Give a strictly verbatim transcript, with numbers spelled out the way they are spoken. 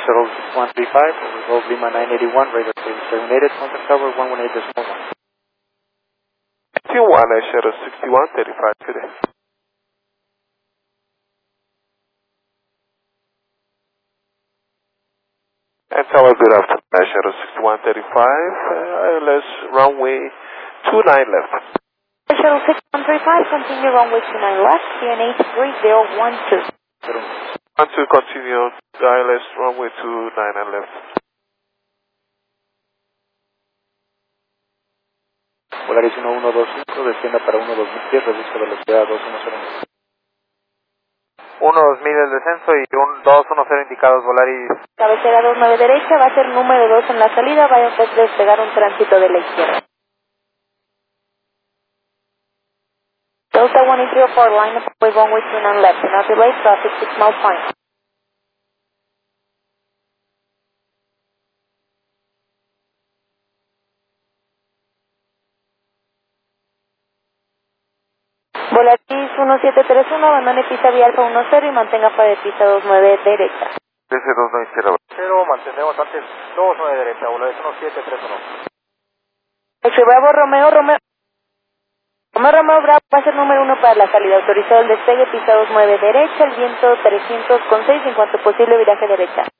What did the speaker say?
Shuttle six one three five, Revolve Lima nine eighty-one, radar station terminated, contact tower one one eight decimal one. sixty-one, Air Shuttle sixty-one thirty-five today. And tower, good afternoon, Air Shuttle sixty-one thirty-five, uh, I L S runway two nine left. Air Shuttle six one three five, continue runway two nine left, C N H three zero one two. one two, continue, I L S runway two nine left. Volaris uno uno dos cinco, descienda para uno dos mil pies, reduzca velocidad a dos uno cero. uno dos mil el descenso y un dos uno cero indicados, Volaris. Cabecera dos nueve derecha, va a ser número dos en la salida, vaya usted a despegar un tránsito de la izquierda. Delta one eight zero four, line up with runway two nine left, do not delay traffic, six miles fine. Volaris uno siete tres uno, abandone pista vía Alfa uno cero y mantenga para de pista dos nueve derecha. D C dos nueve izquierda. Cero, mantenemos antes dos nueve derecha, Volaris uno siete tres uno. Ocho Bravo, Romeo, Romeo. Romeo, Romeo, Bravo, va a ser número uno para la salida. Autorizado el despegue, pista dos nueve derecha, el viento trescientos con seis, en cuanto posible viraje derecha.